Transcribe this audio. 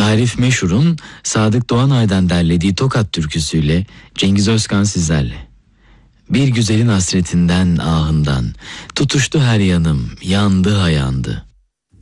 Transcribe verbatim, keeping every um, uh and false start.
Arif Meşhur'un Sadık Doğanay'dan derlediği Tokat türküsüyle Cengiz Özkan sizlerle. Bir güzelin hasretinden ahından tutuştu her yanım, yandı ha yandı.